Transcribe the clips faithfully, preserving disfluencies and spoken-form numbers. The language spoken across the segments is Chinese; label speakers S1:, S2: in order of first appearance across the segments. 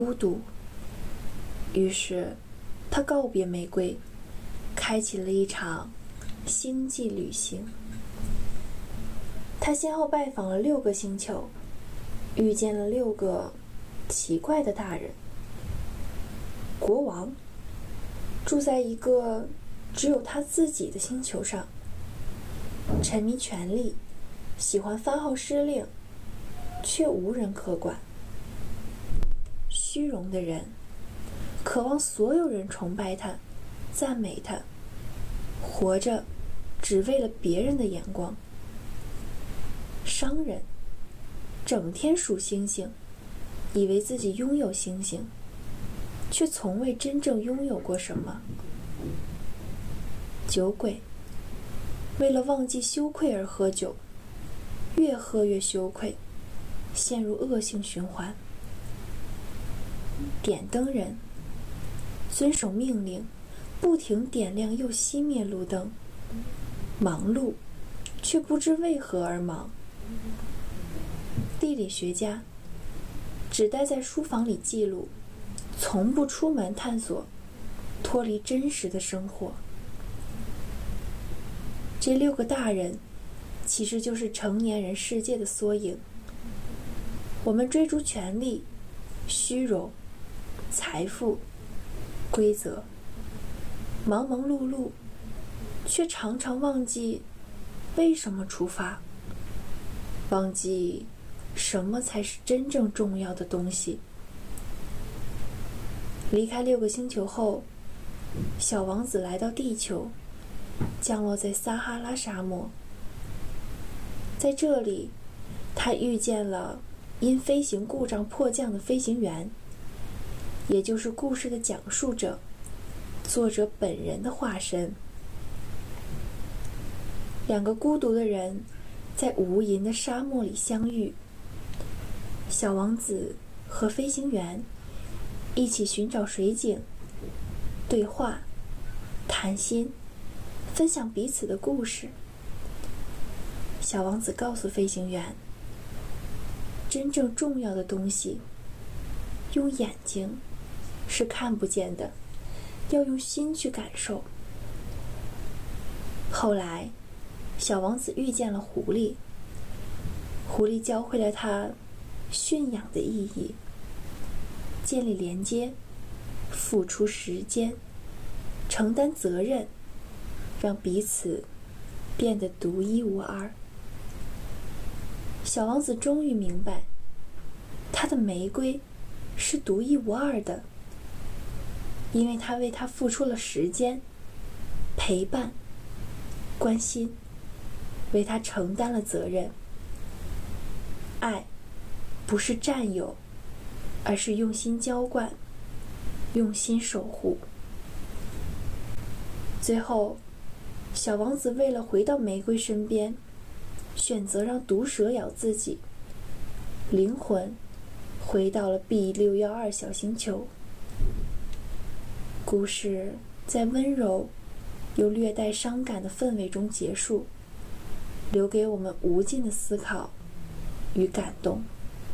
S1: 孤独。于是他告别玫瑰，开启了一场星际旅行。他先后拜访了六个星球，遇见了六个奇怪的大人。国王住在一个只有他自己的星球上，沉迷权力，喜欢发号施令，却无人可管。虚荣的人渴望所有人崇拜他，赞美他，活着只为了别人的眼光。商人整天数星星，以为自己拥有星星，却从未真正拥有过什么。酒鬼为了忘记羞愧而喝酒，越喝越羞愧，陷入恶性循环。点灯人遵守命令，不停点亮又熄灭路灯，忙碌却不知为何而忙。地理学家只待在书房里记录，从不出门探索，脱离真实的生活。这六个大人其实就是成年人世界的缩影。我们追逐权力、虚荣、财富、规则，忙忙碌碌，却常常忘记为什么出发，忘记什么才是真正重要的东西。离开六个星球后，小王子来到地球，降落在撒哈拉沙漠。在这里，他遇见了因飞行故障迫降的飞行员，也就是故事的讲述者，作者本人的化身。两个孤独的人在无垠的沙漠里相遇，小王子和飞行员一起寻找水井，对话、谈心，分享彼此的故事。小王子告诉飞行员，真正重要的东西用眼睛是看不见的，要用心去感受。后来小王子遇见了狐狸，狐狸教会了他驯养的意义，建立连接，付出时间，承担责任，让彼此变得独一无二。小王子终于明白，他的玫瑰是独一无二的，因为他为他付出了时间、陪伴、关心，为他承担了责任。爱不是占有，而是用心浇灌，用心守护。最后，小王子为了回到玫瑰身边，选择让毒蛇咬自己，灵魂回到了 B 六一二 小星球。故事在温柔又略带伤感的氛围中结束，留给我们无尽的思考与感动。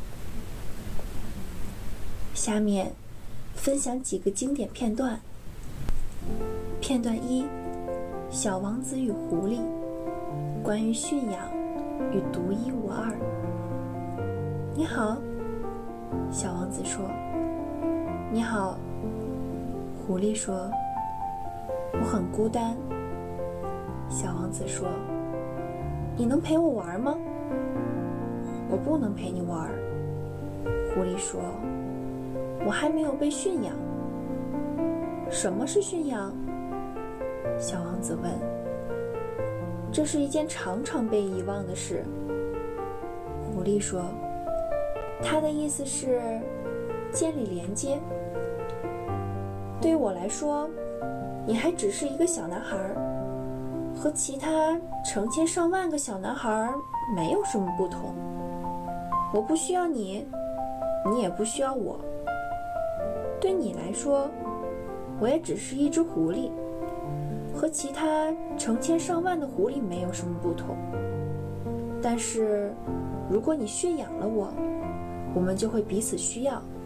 S1: 下面分享几个经典片段。片段一：小王子与狐狸，关于驯养与独一无二。你好，小王子说。你好，狐狸说。我很孤单，小王子说。你能陪我玩吗？我不能陪你玩，狐狸说。我还没有被驯养。什么是驯养？小王子问。这是一件常常被遗忘的事，狐狸说。他的意思是建立连接。对于我来说，你还只是一个小男孩，和其他成千上万个小男孩没有什么不同。我不需要你，你也不需要我。对你来说，我也只是一只狐狸，和其他成千上万的狐狸没有什么不同。但是如果你驯养了我，我们就会彼此需要。